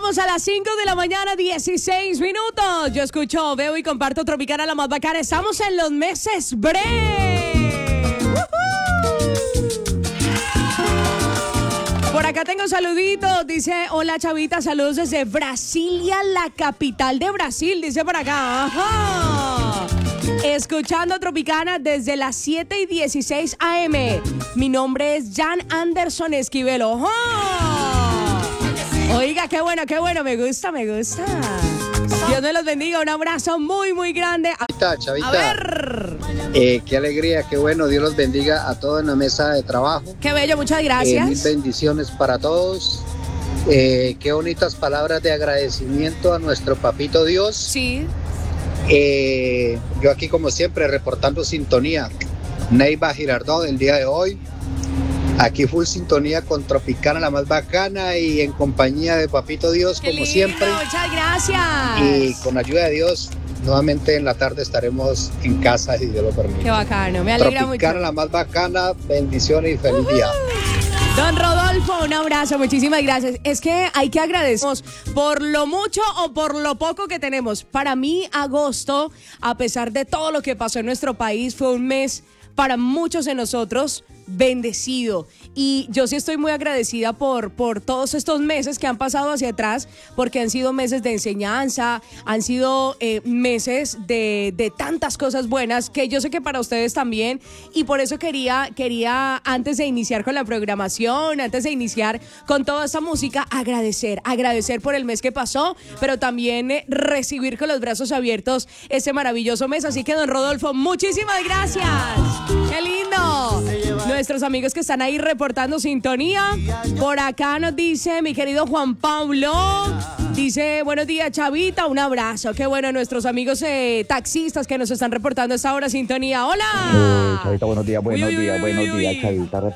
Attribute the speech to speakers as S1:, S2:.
S1: Vamos a las 5 de la mañana, 16 minutos. Yo escucho, veo y comparto Tropicana, la más bacana. Estamos en los meses break. Por acá tengo un saludito. Dice, hola Chavita, saludos desde Brasilia, la capital de Brasil. Dice por acá. Ajá. Escuchando Tropicana desde las 7:16 AM. Mi nombre es Jan Anderson Esquivelo. ¡Oh! Oiga, qué bueno, me gusta. Dios me los bendiga, un abrazo muy, muy grande.
S2: Chavita.
S1: A ver.
S2: Qué alegría, qué bueno, Dios los bendiga a todos en la mesa de trabajo.
S1: Qué bello, muchas gracias.
S2: Mil bendiciones para todos. Qué bonitas palabras de agradecimiento a nuestro papito Dios.
S1: Sí.
S2: Yo aquí como siempre reportando sintonía. Neiva Girardot el día de hoy. Aquí full sintonía con Tropicana, la más bacana, y en compañía de papito Dios
S1: Qué
S2: como
S1: lindo,
S2: siempre.
S1: muchas gracias.
S2: Y con ayuda de Dios, nuevamente en la tarde estaremos en casa si Dios lo permite.
S1: Qué bacano, me alegra
S2: Tropicana,
S1: mucho.
S2: la más bacana, bendiciones y feliz día.
S1: Don Rodolfo, un abrazo, muchísimas gracias. Es que hay que agradecer por lo mucho o por lo poco que tenemos. Para mí, agosto, a pesar de todo lo que pasó en nuestro país, fue un mes para muchos de nosotros bendecido. Y yo sí estoy muy agradecida por todos estos meses que han pasado hacia atrás, porque han sido meses de enseñanza, han sido meses de tantas cosas buenas que yo sé que para ustedes también, y por eso quería antes de iniciar con la programación, antes de iniciar con toda esta música, agradecer por el mes que pasó, pero también recibir con los brazos abiertos este maravilloso mes. Así que don Rodolfo, muchísimas gracias. ¡Qué lindo! Nuestros amigos que están ahí reportando sintonía. Por acá nos dice mi querido Juan Pablo. Dice, buenos días, Chavita, un abrazo. Qué bueno, nuestros amigos taxistas que nos están reportando a esta hora sintonía. ¡Hola!
S3: Chavita, buenos días,
S1: Uy,
S3: Chavita,